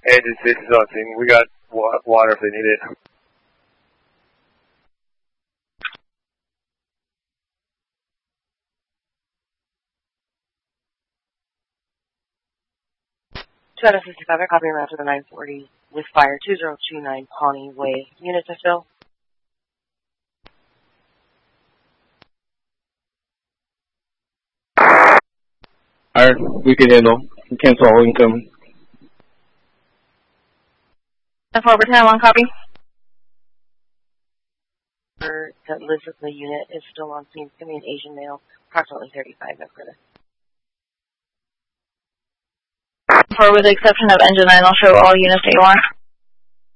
Engine 6 is on scene. We got water if they need it. Shadow 65, I copy around to the 940 with fire 2029 Pawnee Way. Unit to fill. Alright, we can handle. We cancel all incoming. 410, copy. That lives with the unit is still on scene. It's going to be an Asian male, approximately 35. That's good. For with the exception of engine 9, I'll show all units AOR.